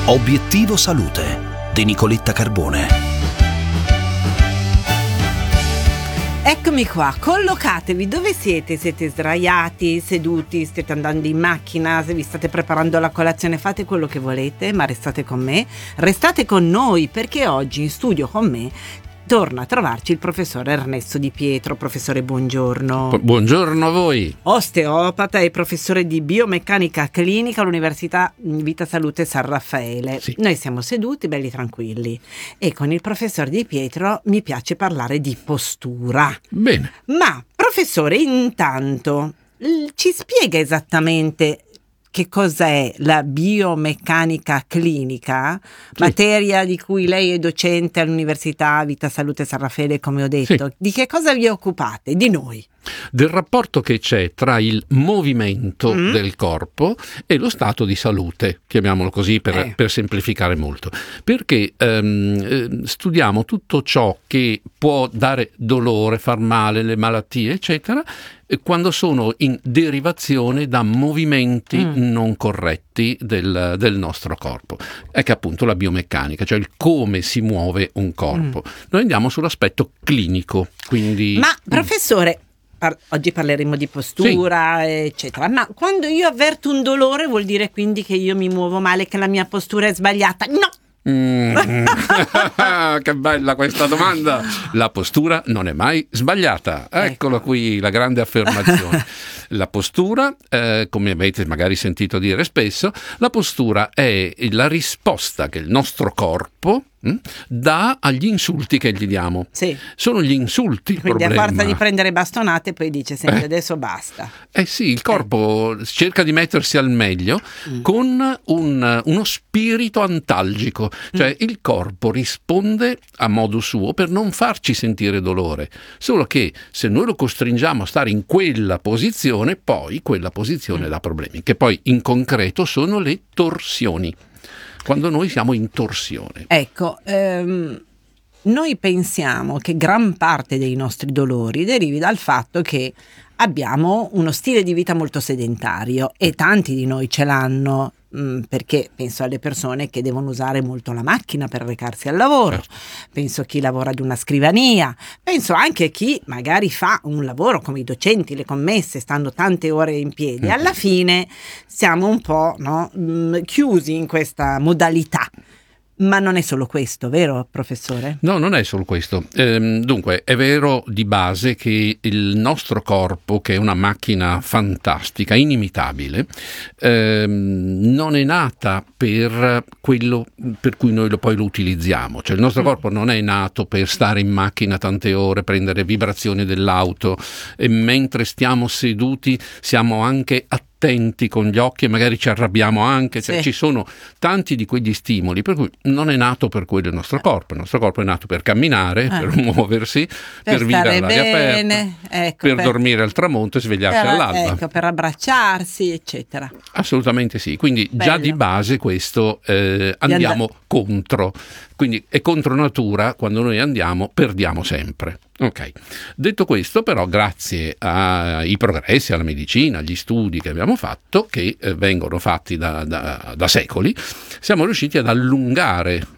Obiettivo Salute di Nicoletta Carbone. Eccomi qua, collocatevi dove siete? Siete sdraiati, seduti, state andando in macchina, se vi state preparando la colazione, fate quello che volete, ma restate con me, restate con noi, perché oggi in studio con me torna a trovarci il professore Ernesto Di Pietro. Professore, buongiorno. Buongiorno a voi. Osteopata e professore di biomeccanica clinica all'Università Vita Salute San Raffaele. Sì. Noi siamo seduti belli tranquilli e con il professor Di Pietro mi piace parlare di postura. Bene. Ma professore, intanto ci spiega esattamente che cos'è la biomeccanica clinica, Sì. materia di cui lei è docente all'Università Vita Salute San Raffaele, come ho detto. Sì. Di che cosa vi occupate? Di noi. Del rapporto che c'è tra il movimento del corpo e lo stato di salute, chiamiamolo così per semplificare molto, perché studiamo tutto ciò che può dare dolore, far male, le malattie eccetera, quando sono in derivazione da movimenti non corretti del nostro corpo. Ecco appunto la biomeccanica, cioè il come si muove un corpo. Noi andiamo sull'aspetto clinico, quindi... Ma professore, oggi parleremo di postura, eccetera, ma quando io avverto un dolore vuol dire quindi che io mi muovo male, che la mia postura è sbagliata? No! Che bella questa domanda. La postura non è mai sbagliata. Eccola qui la grande affermazione. La postura, come avete magari sentito dire spesso, la postura è la risposta che il nostro corpo dà agli insulti che gli diamo. Sì. Sono gli insulti il Quindi problema. a forza di prendere bastonate poi dice senti adesso basta. Sì, il corpo cerca di mettersi al meglio con uno spirito antalgico, cioè il corpo risponde a modo suo per non farci sentire dolore, solo che se noi lo costringiamo a stare in quella posizione, poi quella posizione dà problemi, che poi in concreto sono le torsioni, quando noi siamo in torsione. Ecco, noi pensiamo che gran parte dei nostri dolori derivi dal fatto che abbiamo uno stile di vita molto sedentario e tanti di noi ce l'hanno, perché penso alle persone che devono usare molto la macchina per recarsi al lavoro, penso a chi lavora ad una scrivania, penso anche a chi magari fa un lavoro come i docenti, le commesse, stanno tante ore in piedi. Alla fine siamo un po', chiusi in questa modalità. Ma non è solo questo, vero professore? No, non è solo questo. Dunque, è vero di base che il nostro corpo, che è una macchina fantastica, inimitabile, non è nata per quello per cui noi poi lo utilizziamo. Cioè il nostro corpo non è nato per stare in macchina tante ore, prendere vibrazioni dell'auto e mentre stiamo seduti siamo anche attenti con gli occhi e magari ci arrabbiamo anche, cioè, ci sono tanti di quegli stimoli, per cui non è nato per quello il nostro corpo è nato per camminare, per muoversi, per vivere all'aria aperta, per dormire al tramonto e svegliarsi all'alba. Per abbracciarsi, eccetera. Assolutamente sì, quindi già di base questo andiamo contro, quindi è contro natura, quando noi andiamo perdiamo sempre. Ok, detto questo però grazie ai progressi, alla medicina, agli studi che abbiamo fatto, che vengono fatti da secoli, siamo riusciti ad allungare